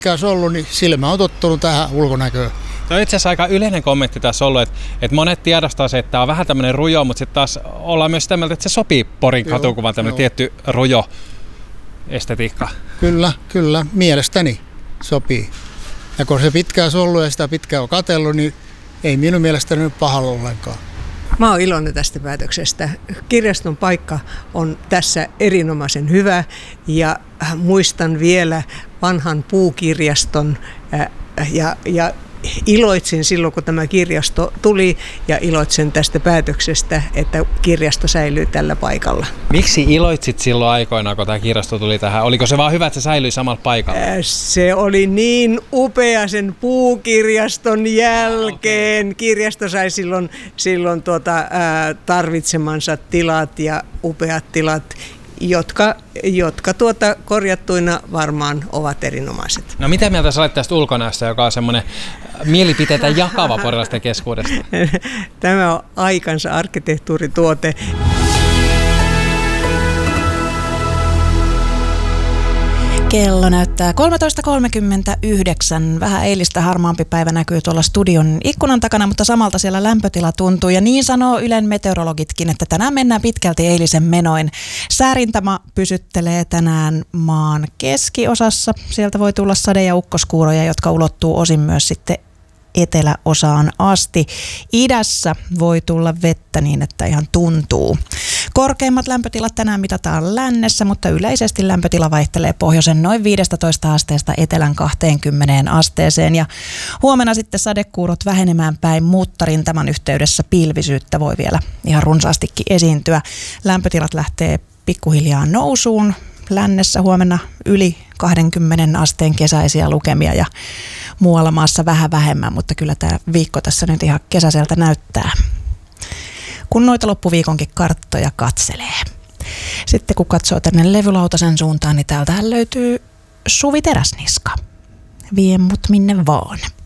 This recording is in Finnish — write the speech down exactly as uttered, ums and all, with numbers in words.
Käs ollut, niin silmä on tottunut tähän ulkonäköön. Se on itse asiassa aika yleinen kommentti tässä ollut, että, että monet tiedostaa se, että tämä on vähän tämmöinen rujo, mutta sitten taas ollaan myös sitä mieltä, että se sopii Porin katukuvaan tämmöinen tietty rujo estetiikka. Kyllä, kyllä. Mielestäni sopii. Ja kun se pitkään ollut ja sitä pitkään on katsellut, niin ei minun mielestäni nyt pahalla ollenkaan. Mä oon iloinen tästä päätöksestä. Kirjaston paikka on tässä erinomaisen hyvä ja muistan vielä vanhan puukirjaston ja, ja iloitsin silloin, kun tämä kirjasto tuli ja iloitsen tästä päätöksestä, että kirjasto säilyy tällä paikalla. Miksi iloitsit silloin aikoinaan, kun tämä kirjasto tuli tähän? Oliko se vaan hyvä, että se säilyi samalla paikalla? Se oli niin upea sen puukirjaston jälkeen. Okay. Kirjasto sai silloin, silloin tuota, ää, tarvitsemansa tilat ja upeat tilat, jotka, jotka tuota korjattuina varmaan ovat erinomaiset. No mitä mieltä sä olet tästä ulkonäöstä, joka on semmoinen mielipiteitä jakava porilaisten keskuudesta? Tämä on aikansa arkkitehtuurituote. Kello näyttää kolmetoista kolmekymmentäyhdeksän. Vähän eilistä harmaampi päivä näkyy tuolla studion ikkunan takana, mutta samalta siellä lämpötila tuntuu. Ja niin sanoo Ylen meteorologitkin, että tänään mennään pitkälti eilisen menoin. Säärintama pysyttelee tänään maan keskiosassa. Sieltä voi tulla sade- ja ukkoskuuroja, jotka ulottuu osin myös sitten eteläosaan asti. Idässä voi tulla vettä niin, että ihan tuntuu. Korkeimmat lämpötilat tänään mitataan lännessä, mutta yleisesti lämpötila vaihtelee pohjoisen noin viisitoista asteesta etelän kaksikymmentä asteeseen. Ja huomenna sitten sadekuurot vähenemään päin, mutta rintaman yhteydessä pilvisyyttä voi vielä ihan runsaastikin esiintyä. Lämpötilat lähtee pikkuhiljaa nousuun. Lännessä huomenna yli kaksikymmentä asteen kesäisiä lukemia ja muualla maassa vähän vähemmän, mutta kyllä tämä viikko tässä nyt ihan kesäiseltä näyttää, kun noita loppuviikonkin karttoja katselee. Sitten kun katsoo tänne levylautasen suuntaan, niin täältähän löytyy Suvi Teräsniska. Vie mut minne vaan.